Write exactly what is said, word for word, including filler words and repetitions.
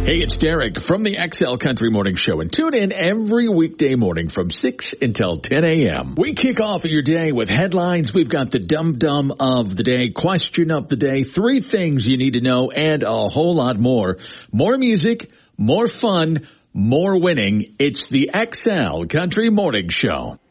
Hey, it's Derek from the X L Country Morning Show, and tune in every weekday morning from six until ten a.m. We kick off your day with headlines. We've got the dum-dum of the day, question of the day, three things you need to know, and a whole lot more. More music, more fun, more winning. It's the X L Country Morning Show.